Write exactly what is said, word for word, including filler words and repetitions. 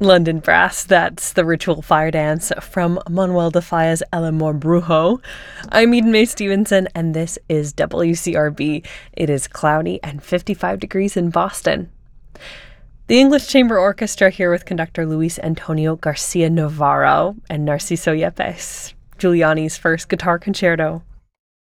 London Brass, that's the ritual fire dance from Manuel de Falla's El Amor Brujo. I'm Eden Mae Stevenson, and this is W C R B. It is cloudy and fifty-five degrees in Boston. The English Chamber Orchestra here with conductor Luis Antonio Garcia Navarro and Narciso Yepes, Giuliani's first guitar concerto.